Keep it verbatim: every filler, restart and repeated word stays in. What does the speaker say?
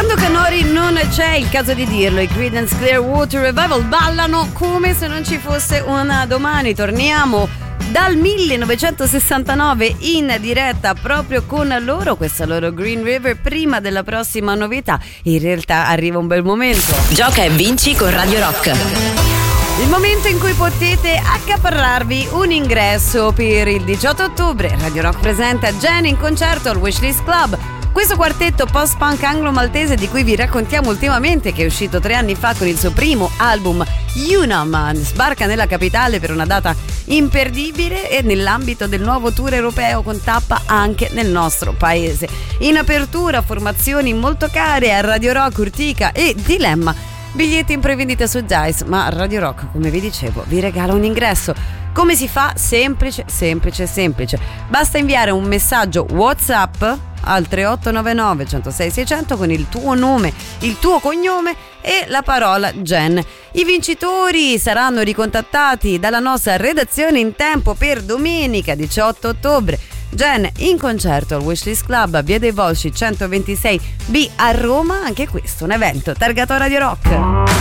Quando Canori non c'è, il caso di dirlo, i Creedence Clearwater Revival ballano come se non ci fosse una domani. Torniamo dal millenovecentosessantanove in diretta proprio con loro, questa loro Green River, prima della prossima novità. In realtà arriva un bel momento. Gioca e vinci con Radio Rock. Il momento in cui potete accaparrarvi un ingresso per il diciotto ottobre. Radio Rock presenta Jen in concerto al Wishlist Club. Questo quartetto post-punk anglo-maltese di cui vi raccontiamo ultimamente, che è uscito tre anni fa con il suo primo album Unam, sbarca nella capitale per una data imperdibile e nell'ambito del nuovo tour europeo con tappa anche nel nostro paese. In apertura formazioni molto care a Radio Rock, Urtica e Dilemma. Biglietti in prevendita su Dice, ma Radio Rock, come vi dicevo, vi regala un ingresso. Come si fa? Semplice, semplice, semplice. Basta inviare un messaggio WhatsApp al tre otto nove nove, centosei, seicento con il tuo nome, il tuo cognome e la parola Jen. I vincitori saranno ricontattati dalla nostra redazione in tempo per domenica diciotto ottobre. Jen in concerto al Wishlist Club a Via dei Volsci centoventisei B a Roma. Anche questo un evento targato Radio Rock.